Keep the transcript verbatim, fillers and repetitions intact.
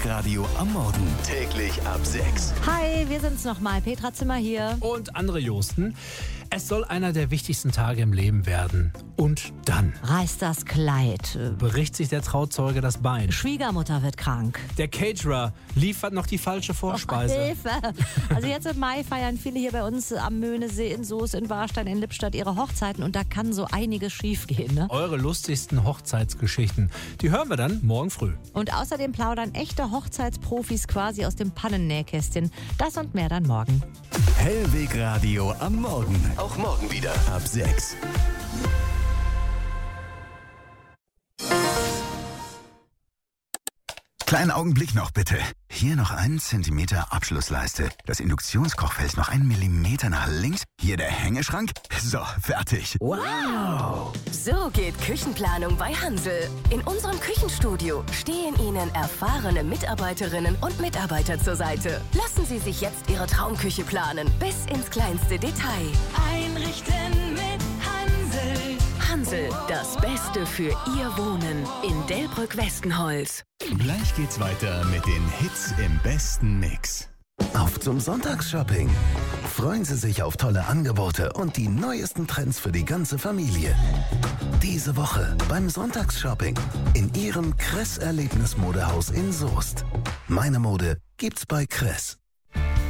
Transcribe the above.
Hellwegradio am Morgen. Täglich ab sechs. Hi, wir sind's nochmal. Petra Zimmer hier. Und Andre Josten. Es soll einer der wichtigsten Tage im Leben werden. Und dann Reißt das Kleid. bricht sich der Trauzeuge das Bein. Schwiegermutter wird krank. Der Caterer liefert noch die falsche Vorspeise. Oh, Hilfe! Also jetzt im Mai feiern viele hier bei uns am Möhnesee, in Soest, in Warstein, in Lippstadt ihre Hochzeiten und da kann so einiges schiefgehen, ne? Eure lustigsten Hochzeitsgeschichten, die hören wir dann morgen früh. Und außerdem plaudern echte Hochzeitsprofis quasi aus dem Pannennähkästchen. Das und mehr dann morgen. Hellwegradio am Morgen. Auch morgen wieder ab sechs. Kleinen Augenblick noch, bitte. Hier noch einen Zentimeter Abschlussleiste. Das Induktionskochfeld noch einen Millimeter nach links. Hier der Hängeschrank. So, fertig. Wow! So geht Küchenplanung bei Hansel. In unserem Küchenstudio stehen Ihnen erfahrene Mitarbeiterinnen und Mitarbeiter zur Seite. Lassen Sie sich jetzt Ihre Traumküche planen, bis ins kleinste Detail. Einrichten mit Hansel. Hansel, das Beste für Ihr Wohnen in Delbrück-Westenholz. Gleich geht's weiter mit den Hits im besten Mix. Auf zum Sonntagsshopping. Freuen Sie sich auf tolle Angebote und die neuesten Trends für die ganze Familie. Diese Woche beim Sonntagsshopping in Ihrem Kress-Erlebnismodehaus in Soest. Meine Mode gibt's bei Kress.